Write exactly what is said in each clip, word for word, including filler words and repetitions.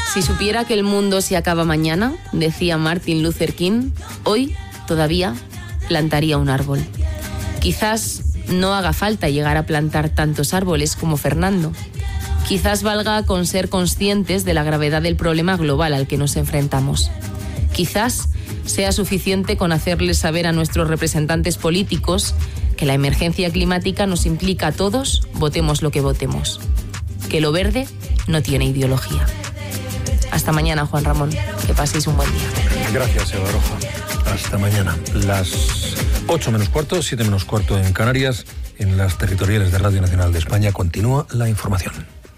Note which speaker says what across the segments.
Speaker 1: Si supiera que el mundo se acaba mañana, decía Martin Luther King, hoy todavía plantaría un árbol. Quizás no haga falta llegar a plantar tantos árboles como Fernando. Quizás valga con ser conscientes de la gravedad del problema global al que nos enfrentamos. Quizás sea suficiente con hacerles saber a nuestros representantes políticos que la emergencia climática nos implica a todos, votemos lo que votemos. Que lo verde no tiene ideología. Hasta mañana, Juan Ramón. Que paséis un buen día.
Speaker 2: Gracias, Eva Roja. Hasta mañana. Las ocho menos cuarto, siete menos cuarto en Canarias. En las territoriales de Radio Nacional de España continúa la información.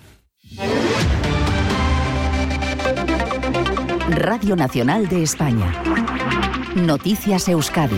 Speaker 3: Radio Nacional de España. Noticias Euskadi.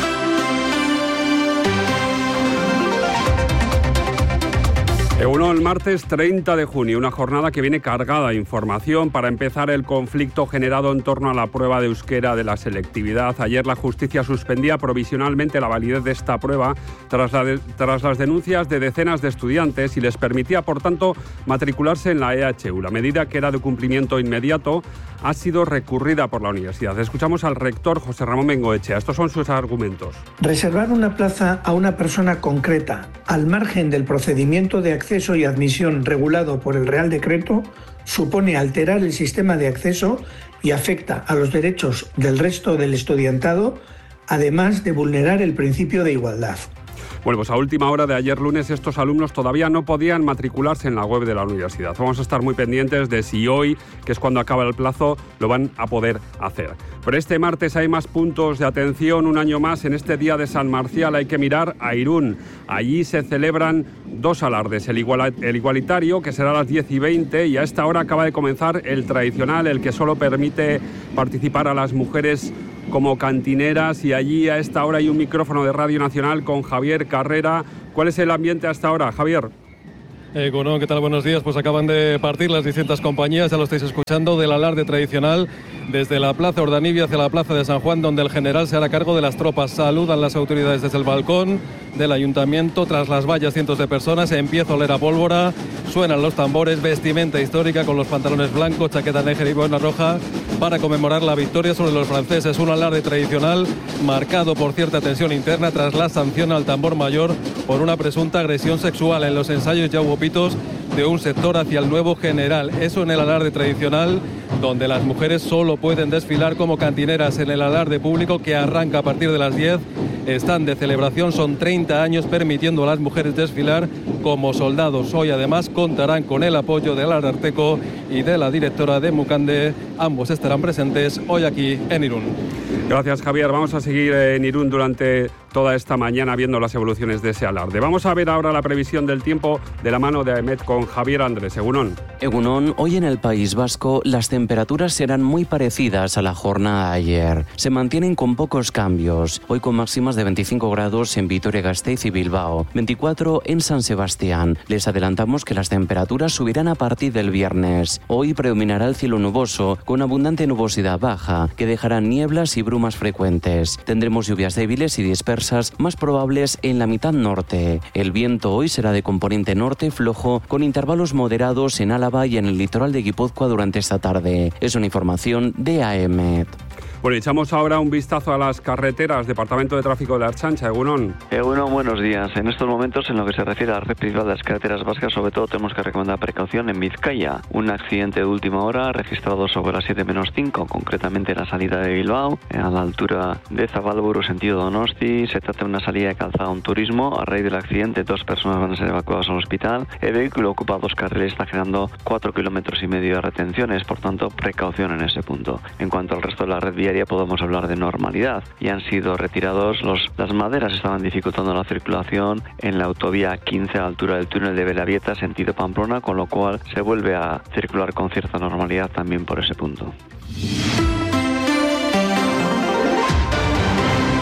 Speaker 4: Egunon, el martes treinta de junio, una jornada que viene cargada de información. Para empezar, el conflicto generado en torno a la prueba de euskera de la selectividad. Ayer la justicia suspendía provisionalmente la validez de esta prueba tras, la de, tras las denuncias de decenas de estudiantes y les permitía, por tanto, matricularse en la E H U. La medida, que era de cumplimiento inmediato, ha sido recurrida por la universidad. Escuchamos al rector José Ramón Bengoechea. Estos son sus argumentos.
Speaker 5: Reservar una plaza a una persona concreta al margen del procedimiento de acceso y admisión regulado por el Real Decreto supone alterar el sistema de acceso y afecta a los derechos del resto del estudiantado, además de vulnerar el principio de igualdad.
Speaker 4: Bueno, pues a última hora de ayer lunes estos alumnos todavía no podían matricularse en la web de la universidad. Vamos a estar muy pendientes de si hoy, que es cuando acaba el plazo, lo van a poder hacer. Pero este martes hay más puntos de atención. Un año más, en este día de San Marcial, hay que mirar a Irún. Allí se celebran dos alardes. El, igual, el igualitario, que será a las diez y veinte, y a esta hora acaba de comenzar el tradicional, el que solo permite participar a las mujeres como cantineras, y allí a esta hora hay un micrófono de Radio Nacional con Javier Carrera. ¿Cuál es el ambiente hasta ahora, Javier?
Speaker 6: Eh, bueno, ¿qué tal? Buenos días. Pues acaban de partir las distintas compañías, ya lo estáis escuchando, del alarde tradicional desde la Plaza Ordanibia hacia la Plaza de San Juan, donde el general se hará cargo de las tropas. Saludan las autoridades desde el balcón del ayuntamiento. Tras las vallas, cientos de personas, empieza a oler a pólvora, suenan los tambores, vestimenta histórica con los pantalones blancos, chaqueta negra y boina roja, para conmemorar la victoria sobre los franceses. Un alarde tradicional marcado por cierta tensión interna tras la sanción al tambor mayor por una presunta agresión sexual. En los ensayos ya hubo pitos de un sector hacia el nuevo general. Eso en el alarde tradicional, donde las mujeres solo pueden desfilar como cantineras. En el alarde público, que arranca a partir de las diez, están de celebración. Son treinta años permitiendo a las mujeres desfilar como soldados. Hoy además contarán con el apoyo del Ararteko y de la directora de Mucande. Ambos estarán presentes hoy aquí en Irún.
Speaker 4: Gracias, Javier. Vamos a seguir en Irún durante toda esta mañana viendo las evoluciones de ese alarde. Vamos a ver ahora la previsión del tiempo de la mano de AEMET con Javier Andrés. Egunon.
Speaker 7: Egunon, hoy en el País Vasco las temperaturas serán muy parecidas a la jornada de ayer. Se mantienen con pocos cambios. Hoy con máximas de veinticinco grados en Vitoria-Gasteiz y Bilbao, veinticuatro en San Sebastián. Les adelantamos que las temperaturas subirán a partir del viernes. Hoy predominará el cielo nuboso con abundante nubosidad baja que dejará nieblas y brumas frecuentes. Tendremos lluvias débiles y dispersas más probables en la mitad norte. El viento hoy será de componente norte flojo con intervalos moderados en Álava y en el litoral de Guipúzcoa durante esta tarde. Es una información de AEMET.
Speaker 4: Bueno, echamos ahora un vistazo a las carreteras. Departamento de Tráfico de la Ertzaintza, Egunon.
Speaker 8: Egunon, buenos días. En estos momentos, en lo que se refiere a la red principal de las carreteras vascas, sobre todo tenemos que recomendar precaución en Vizcaya. Un accidente de última hora registrado sobre las siete menos cinco, concretamente en la salida de Bilbao, a la altura de Zabalburu, sentido Donosti. Se trata de una salida de calzada a un turismo. A raíz del accidente, dos personas van a ser evacuadas al hospital. El vehículo ocupa dos carriles, está generando cuatro kilómetros y medio de retenciones, por tanto, precaución en ese punto. En cuanto al resto de la red viaria, podemos hablar de normalidad. Ya han sido retirados los, las maderas estaban dificultando la circulación en la autovía quince a la altura del túnel de Belavieta, sentido Pamplona, con lo cual se vuelve a circular con cierta normalidad también por ese punto.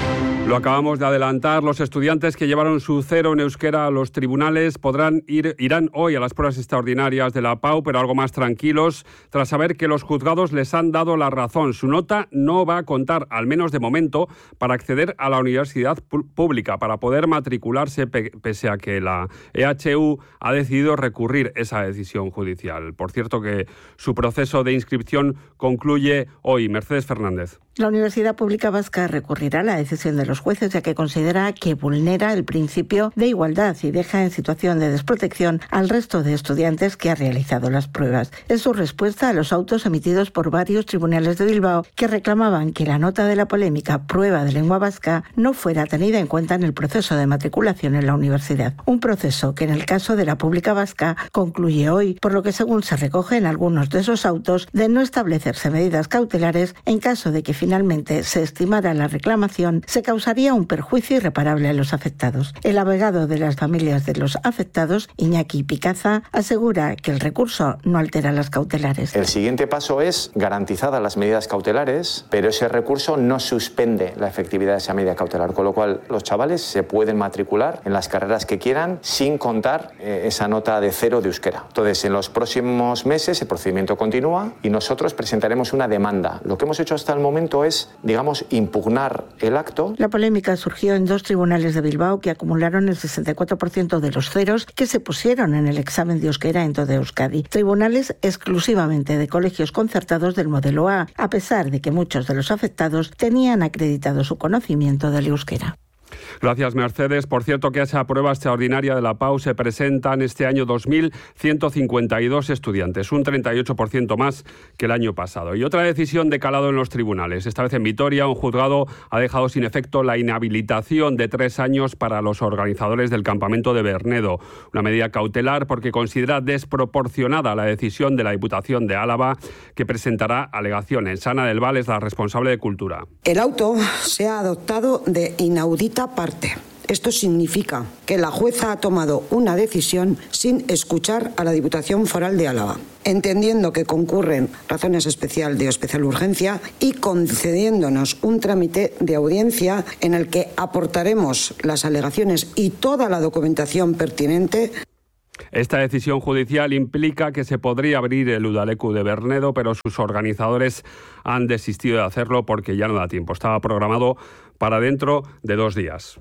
Speaker 4: Lo acabamos de adelantar, los estudiantes que llevaron su cero en euskera a los tribunales podrán ir, irán hoy a las pruebas extraordinarias de la P A U, pero algo más tranquilos, tras saber que los juzgados les han dado la razón. Su nota no va a contar, al menos de momento, para acceder a la universidad pública, para poder matricularse, pese a que la E H U ha decidido recurrir esa decisión judicial. Por cierto que su proceso de inscripción concluye hoy. Mercedes Fernández.
Speaker 9: La Universidad Pública Vasca recurrirá a la decisión de los jueces, ya que considera que vulnera el principio de igualdad y deja en situación de desprotección al resto de estudiantes que ha realizado las pruebas. Es su respuesta a los autos emitidos por varios tribunales de Bilbao que reclamaban que la nota de la polémica prueba de lengua vasca no fuera tenida en cuenta en el proceso de matriculación en la universidad. Un proceso que en el caso de la Pública Vasca concluye hoy, por lo que según se recoge en algunos de esos autos, de no establecerse medidas cautelares en caso de que finalmente se estimara la reclamación, se causaría un perjuicio irreparable a los afectados. El abogado de las familias de los afectados, Iñaki Picaza, asegura que el recurso no altera las cautelares.
Speaker 10: El siguiente paso es garantizadas las medidas cautelares, pero ese recurso no suspende la efectividad de esa medida cautelar, con lo cual los chavales se pueden matricular en las carreras que quieran sin contar eh, esa nota de cero de euskera. Entonces, en los próximos meses el procedimiento continúa y nosotros presentaremos una demanda. Lo que hemos hecho hasta el momento es, digamos, impugnar el acto.
Speaker 9: La polémica surgió en dos tribunales de Bilbao que acumularon el sesenta y cuatro por ciento de los ceros que se pusieron en el examen de euskera en toda Euskadi. Tribunales exclusivamente de colegios concertados del modelo A, a pesar de que muchos de los afectados tenían acreditado su conocimiento del euskera.
Speaker 4: Gracias, Mercedes. Por cierto, que a esa prueba extraordinaria de la P A U se presentan este año dos mil ciento cincuenta y dos estudiantes, un treinta y ocho por ciento más que el año pasado. Y otra decisión de calado en los tribunales. Esta vez en Vitoria, un juzgado ha dejado sin efecto la inhabilitación de tres años para los organizadores del campamento de Bernedo. Una medida cautelar porque considera desproporcionada la decisión de la Diputación de Álava, que presentará alegaciones. Ana del Val es la responsable de Cultura.
Speaker 11: El auto se ha adoptado de inaudita parte. Esto significa que la jueza ha tomado una decisión sin escuchar a la Diputación Foral de Álava, entendiendo que concurren razones especial de especial urgencia y concediéndonos un trámite de audiencia en el que aportaremos las alegaciones y toda la documentación pertinente.
Speaker 4: Esta decisión judicial implica que se podría abrir el Udaleku de Bernedo, pero sus organizadores han desistido de hacerlo porque ya no da tiempo. Estaba programado para dentro de dos días.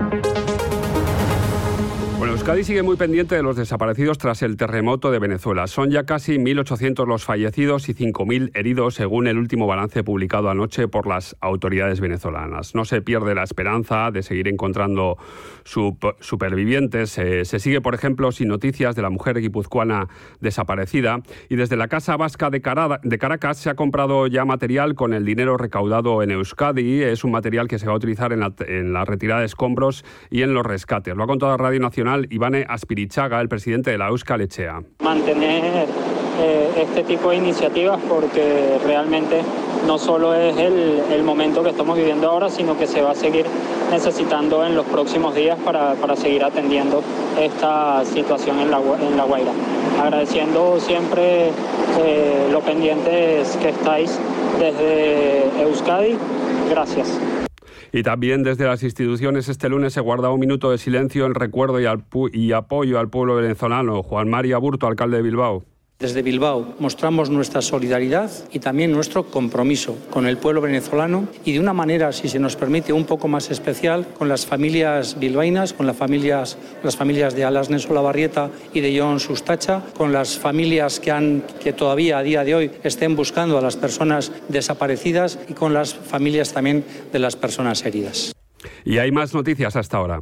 Speaker 4: Bueno, Euskadi sigue muy pendiente de los desaparecidos tras el terremoto de Venezuela. Son ya casi mil ochocientos los fallecidos y cinco mil heridos, según el último balance publicado anoche por las autoridades venezolanas. No se pierde la esperanza de seguir encontrando sup- supervivientes. Eh, se sigue, por ejemplo, sin noticias de la mujer guipuzcoana desaparecida. Y desde la Casa Vasca de, Cara- de Caracas se ha comprado ya material con el dinero recaudado en Euskadi. Es un material que se va a utilizar en la, en la retirada de escombros y en los rescates. Lo ha contado Radio Nacional Ivane Aspirichaga, el presidente de la Euskal Etxea.
Speaker 12: Mantener eh, este tipo de iniciativas porque realmente no solo es el, el momento que estamos viviendo ahora, sino que se va a seguir necesitando en los próximos días para, para seguir atendiendo esta situación en la, en la Guaira. Agradeciendo siempre eh, lo pendientes que estáis desde Euskadi. Gracias.
Speaker 4: Y también desde las instituciones este lunes se guarda un minuto de silencio en recuerdo y, al pu- y apoyo al pueblo venezolano. Juan María Burto, alcalde de Bilbao.
Speaker 13: Desde Bilbao mostramos nuestra solidaridad y también nuestro compromiso con el pueblo venezolano y de una manera, si se nos permite, un poco más especial con las familias bilbaínas, con las familias, las familias de Alasnes Olavarrieta y de Jon Sustacha, con las familias que, han, que todavía a día de hoy estén buscando a las personas desaparecidas y con las familias también de las personas heridas.
Speaker 4: Y hay más noticias hasta ahora.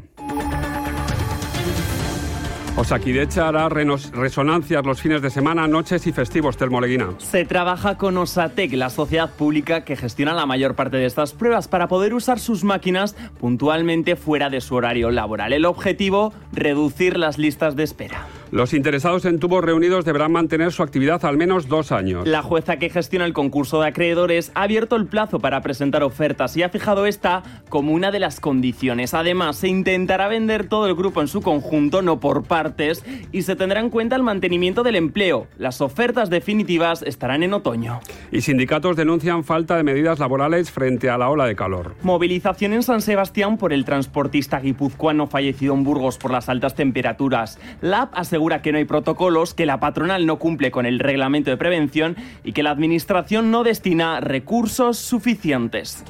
Speaker 4: Osakidecha hará resonancias los fines de semana, noches y festivos. Telmoleguina.
Speaker 14: Se trabaja con Osatec, la sociedad pública que gestiona la mayor parte de estas pruebas, para poder usar sus máquinas puntualmente fuera de su horario laboral. El objetivo, reducir las listas de espera.
Speaker 4: Los interesados en tubos reunidos deberán mantener su actividad al menos dos años.
Speaker 14: La jueza que gestiona el concurso de acreedores ha abierto el plazo para presentar ofertas y ha fijado esta como una de las condiciones. Además, se intentará vender todo el grupo en su conjunto, no por partes, y se tendrá en cuenta el mantenimiento del empleo. Las ofertas definitivas estarán en otoño.
Speaker 4: Y sindicatos denuncian falta de medidas laborales frente a la ola de calor.
Speaker 14: Movilización en San Sebastián por el transportista guipuzcoano fallecido en Burgos por las altas temperaturas. Lab asegura que no hay protocolos, que la patronal no cumple con el reglamento de prevención y que la administración no destina recursos suficientes.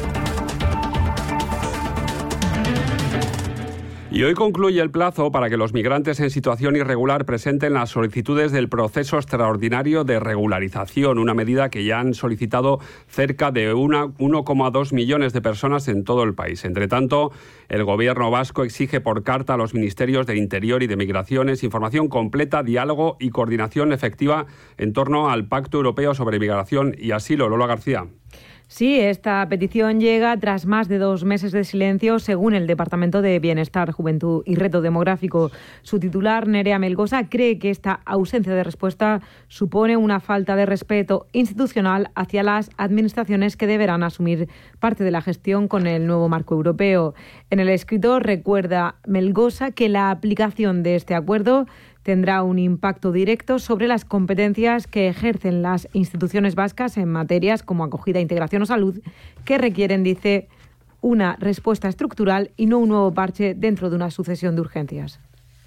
Speaker 4: Y hoy concluye el plazo para que los migrantes en situación irregular presenten las solicitudes del proceso extraordinario de regularización, una medida que ya han solicitado cerca de uno coma dos millones de personas en todo el país. Entre tanto, el gobierno vasco exige por carta a los ministerios de Interior y de Migraciones información completa, diálogo y coordinación efectiva en torno al Pacto Europeo sobre Migración y Asilo. Lola García.
Speaker 15: Sí, esta petición llega tras más de dos meses de silencio, según el Departamento de Bienestar, Juventud y Reto Demográfico. Su titular, Nerea Melgosa, cree que esta ausencia de respuesta supone una falta de respeto institucional hacia las administraciones que deberán asumir parte de la gestión con el nuevo marco europeo. En el escrito recuerda Melgosa que la aplicación de este acuerdo tendrá un impacto directo sobre las competencias que ejercen las instituciones vascas en materias como acogida, integración o salud, que requieren, dice, una respuesta estructural y no un nuevo parche dentro de una sucesión de urgencias.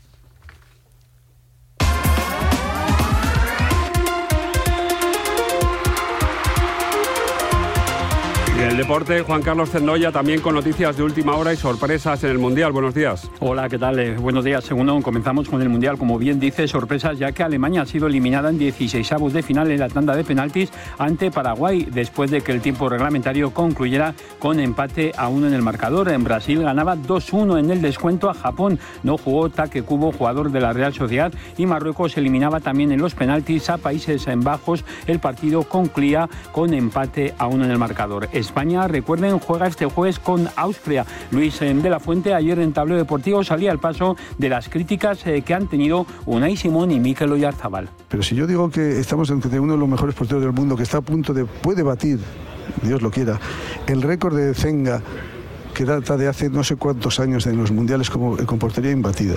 Speaker 4: Y en el deporte, Juan Carlos Zendoya, también con noticias de última hora y sorpresas en el Mundial. Buenos días.
Speaker 16: Hola, ¿qué tal? Eh, buenos días. Segundo, comenzamos con el Mundial. Como bien dice, sorpresas, ya que Alemania ha sido eliminada en dieciseisavos de final en la tanda de penaltis ante Paraguay, después de que el tiempo reglamentario concluyera con empate a uno en el marcador. En Brasil ganaba dos uno en el descuento a Japón. No jugó Take Kubo, jugador de la Real Sociedad, y Marruecos eliminaba también en los penaltis a Países Bajos. El partido concluía con empate a uno en el marcador. España, recuerden, juega este jueves con Austria. Luis de la Fuente ayer en Tablero Deportivo salía al paso de las críticas que han tenido Unai Simón y Mikel Oyarzabal.
Speaker 17: Pero si yo digo que estamos entre uno de los mejores porteros del mundo, que está a punto de, puede batir, Dios lo quiera, el récord de Zenga, que data de hace no sé cuántos años en los mundiales como con portería imbatida.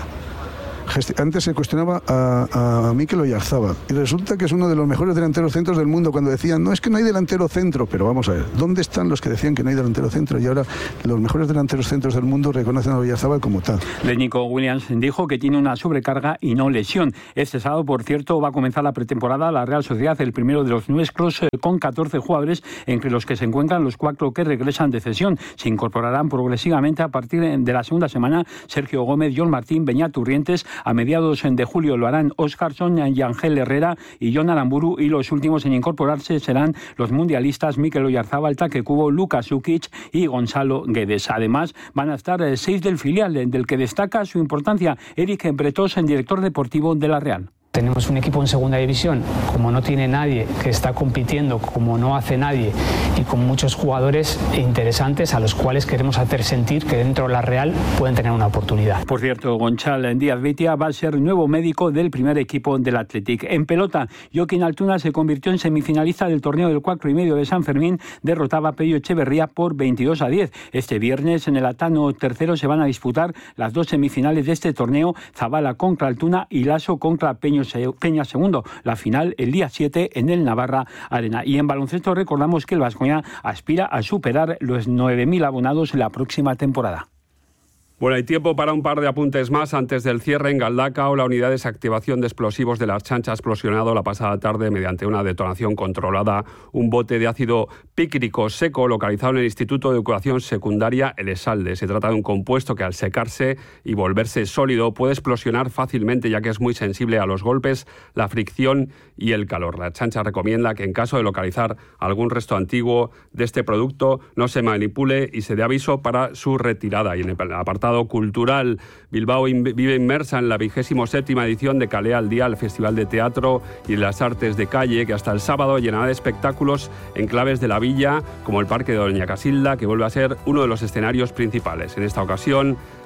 Speaker 17: Antes se cuestionaba a, a Mikel Oyarzabal y resulta que es uno de los mejores delanteros centros del mundo, cuando decían, no, es que no hay delantero centro, pero vamos a ver, ¿dónde están los que decían que no hay delantero centro? Y ahora los mejores delanteros centros del mundo reconocen a Oyarzabal como tal.
Speaker 16: De Nico Williams dijo que tiene una sobrecarga y no lesión. Este sábado, por cierto, va a comenzar la pretemporada la Real Sociedad, el primero de los nuestros, con catorce jugadores, entre los que se encuentran los cuatro que regresan de cesión. Se incorporarán progresivamente a partir de la segunda semana Sergio Gómez, John Martín, Beñat Turrientes. A mediados de julio lo harán Óscarson, Yangel Herrera y Jon Aramburu, y los últimos en incorporarse serán los mundialistas Mikel Oyarzabal, Take Kubo, Luka Sukic y Gonzalo Guedes. Además, van a estar seis del filial, del que destaca su importancia Eric Bretos, el director deportivo de la Real.
Speaker 18: Tenemos un equipo en segunda división, como no tiene nadie, que está compitiendo como no hace nadie, y con muchos jugadores interesantes a los cuales queremos hacer sentir que dentro de la Real pueden tener una oportunidad.
Speaker 16: Por cierto, Gonçal Díaz Beitia va a ser nuevo médico del primer equipo del Athletic. En pelota, Joaquín Altuna se convirtió en semifinalista del torneo del cuatro y medio de San Fermín, derrotaba a Pello Echeverría por veintidós a diez. Este viernes en el Atano tercero se van a disputar las dos semifinales de este torneo, Zabala contra Altuna y Lasso contra Peño Peña segundo, la final el día siete en el Navarra Arena. Y en baloncesto recordamos que el Baskonia aspira a superar los nueve mil abonados en la próxima temporada.
Speaker 4: Bueno, hay tiempo para un par de apuntes más antes del cierre. En Galdacao, la unidad de desactivación de explosivos de la Archancha ha explosionado la pasada tarde mediante una detonación controlada. Un bote de ácido pícrico seco localizado en el Instituto de Educación Secundaria El Esalde. Se trata de un compuesto que al secarse y volverse sólido puede explosionar fácilmente, ya que es muy sensible a los golpes, la fricción y el calor. La Archancha recomienda que en caso de localizar algún resto antiguo de este producto no se manipule y se dé aviso para su retirada. Y en el apartado cultural, Bilbao vive inmersa en la vigésimo séptima edición de Calea al Día, el Festival de Teatro y las Artes de Calle, que hasta el sábado llenará de espectáculos en claves de la villa, como el Parque de Doña Casilda, que vuelve a ser uno de los escenarios principales. En esta ocasión,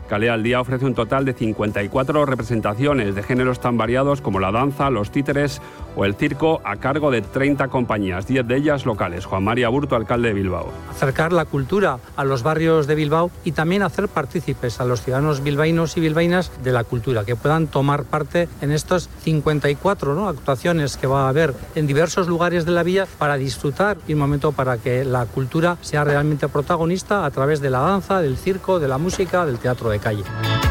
Speaker 4: Calea al Día ofrece un total de cincuenta y cuatro representaciones de géneros tan variados como la danza, los títeres o el circo, a cargo de treinta compañías, diez de ellas locales. Juan María Burto, alcalde de Bilbao.
Speaker 13: Acercar la cultura a los barrios de Bilbao y también hacer partícipes a los ciudadanos bilbaínos y bilbaínas de la cultura, que puedan tomar parte en estos cincuenta y cuatro ¿no? actuaciones que va a haber en diversos lugares de la villa para disfrutar, y un momento para que la cultura sea realmente protagonista a través de la danza, del circo, de la música, del teatro de calle.